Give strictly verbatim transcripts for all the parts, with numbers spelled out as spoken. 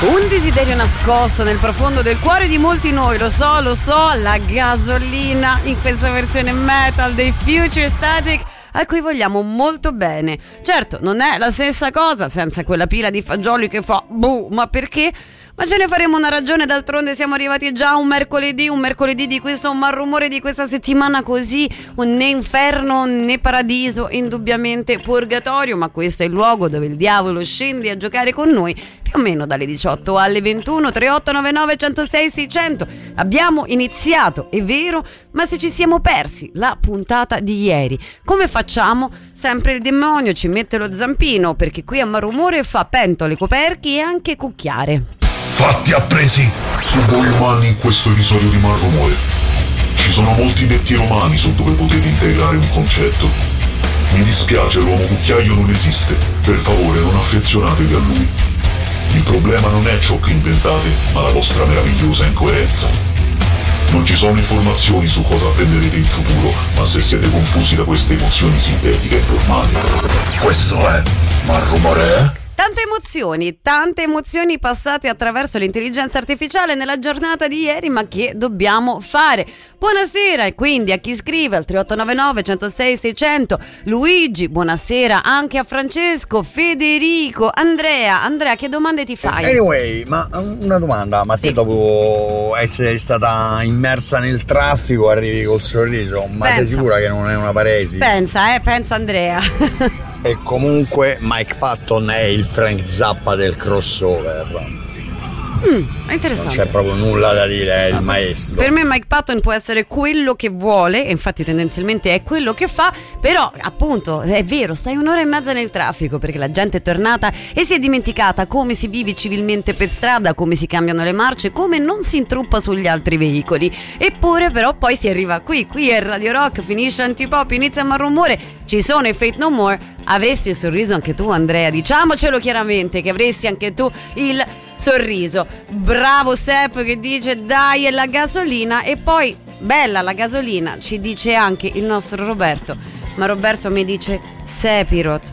Un desiderio nascosto nel profondo del cuore di molti noi, lo so, lo so, la gasolina in questa versione metal dei Future Static, a cui vogliamo molto bene. Certo, non è la stessa cosa senza quella pila di fagioli che fa buh, ma perché? Ma ce ne faremo una ragione, d'altronde siamo arrivati già a un mercoledì, un mercoledì di questo malrumore di questa settimana così, né inferno né paradiso, indubbiamente purgatorio, ma questo è il luogo dove il diavolo scende a giocare con noi, più o meno dalle diciotto alle ventuno, tre otto nove nove uno zero sei sei zero zero. Abbiamo iniziato, è vero, ma se ci siamo persi la puntata di ieri, come facciamo? Sempre il demonio ci mette lo zampino, perché qui a malrumore fa pentole, coperchi e anche cucchiare. Fatti appresi su voi umani in questo episodio di Malrumore. Ci sono molti detti romani su dove potete integrare un concetto. Mi dispiace, l'uomo cucchiaio non esiste. Per favore, non affezionatevi a lui. Il problema non è ciò che inventate, ma la vostra meravigliosa incoerenza. Non ci sono informazioni su cosa apprenderete in futuro, ma se siete confusi da queste emozioni sintetiche è normale. Questo è Malrumore. Tante emozioni, tante emozioni passate attraverso l'intelligenza artificiale nella giornata di ieri, ma che dobbiamo fare? Buonasera e quindi a chi scrive al tre otto nove nove uno zero sei sei zero zero, Luigi, buonasera anche a Francesco, Federico, Andrea. Andrea, che domande ti fai? Anyway, ma una domanda, ma te sì. Dopo essere stata immersa nel traffico arrivi col sorriso, ma pensa. Sei sicura che non è una paresi? Pensa, eh, pensa Andrea. E comunque Mike Patton è il Frank Zappa del crossover. Mm, è interessante. Non c'è proprio nulla da dire, è il maestro. Per me Mike Patton può essere quello che vuole, e infatti tendenzialmente è quello che fa, però appunto è vero, stai un'ora e mezza nel traffico perché la gente è tornata e si è dimenticata come si vive civilmente per strada, come si cambiano le marce, come non si intruppa sugli altri veicoli. Eppure però poi si arriva qui, qui è Radio Rock, finisce Antipop, inizia Malrumore, ci sono i Faith No More. Avresti il sorriso anche tu, Andrea, diciamocelo chiaramente che avresti anche tu il sorriso. Bravo Sepp che dice dai è la gasolina, e poi bella la gasolina ci dice anche il nostro Roberto, ma Roberto mi dice Sephiroth.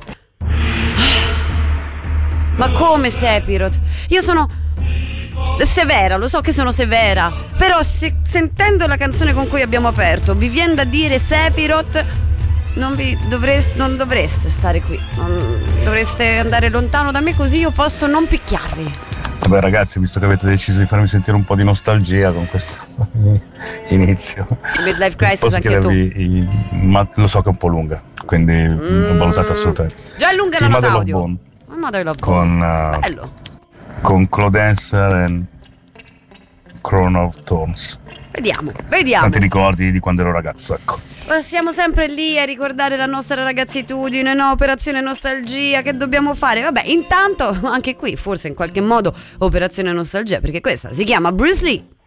Ma come Sephiroth? Io sono severa, lo so che sono severa, però se, sentendo la canzone con cui abbiamo aperto vi viene da dire Sephiroth, non vi dovreste, non dovreste stare qui, non, dovreste andare lontano da me così io posso non picchiarvi. Vabbè ragazzi, visto che avete deciso di farmi sentire un po' di nostalgia con questo inizio, Midlife Crisis anche tu. I, ma lo so che è un po' lunga, quindi mm, valutate assolutamente. Già è lunga la nota audio. Con, uh, bello. Con Claudencer e Crown of Thorns. Vediamo, vediamo. Tanti ricordi di quando ero ragazzo, ecco. Siamo sempre lì a ricordare la nostra ragazzitudine, no? Operazione nostalgia, che dobbiamo fare? Vabbè, intanto anche qui forse in qualche modo operazione nostalgia, perché questa si chiama Bruce Lee.